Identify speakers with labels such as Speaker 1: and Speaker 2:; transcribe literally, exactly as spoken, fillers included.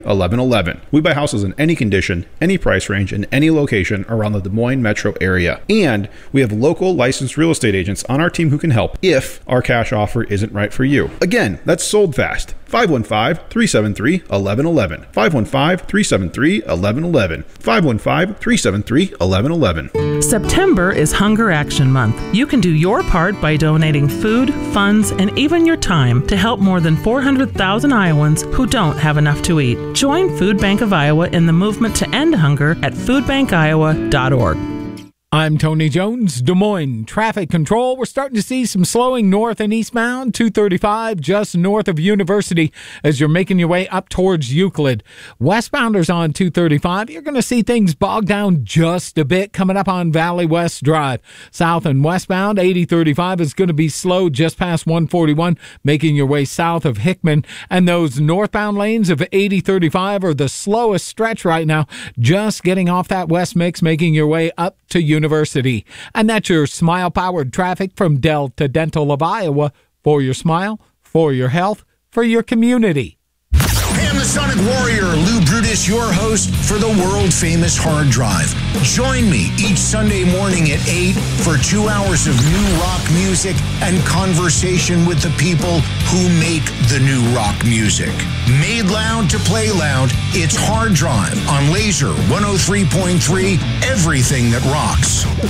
Speaker 1: eleven eleven. We buy houses in any condition, any price range, in any location around the Des Moines metro area. And we have local licensed real estate agents on our team who can help if our cash offer isn't right for you. Again, that's sold fast. five one five, three seven three, one one one one. five one five, three seven three, one one one one. five one five, three seven three, one one one one.
Speaker 2: September is Hunger Action Month. You can do your part by donating food, funds, and even your time to help more than four hundred thousand Iowans who don't have enough to eat. Join Food Bank of Iowa in the movement to end hunger at food bank iowa dot org.
Speaker 3: I'm Tony Jones, Des Moines Traffic Control. We're starting to see some slowing north and eastbound, two thirty-five just north of University as you're making your way up towards Euclid. Westbounders on two thirty-five, you're going to see things bog down just a bit coming up on Valley West Drive. South and westbound, eighty thirty-five is going to be slow just past one forty-one, making your way south of Hickman. And those northbound lanes of eighty thirty-five are the slowest stretch right now, just getting off that west mix, making your way up to University. University. And that's your smile-powered traffic from Delta Dental of Iowa. For your smile, for your health, for your community.
Speaker 4: Hey, I'm the Sonic Warrior, Lou Brutus, your host for the world-famous Hard Drive. Join me each Sunday morning at eight for two hours of new rock music and conversation with the people who make the new rock music. Made loud to play loud, it's Hard Drive on Laser one oh three point three, everything that rocks.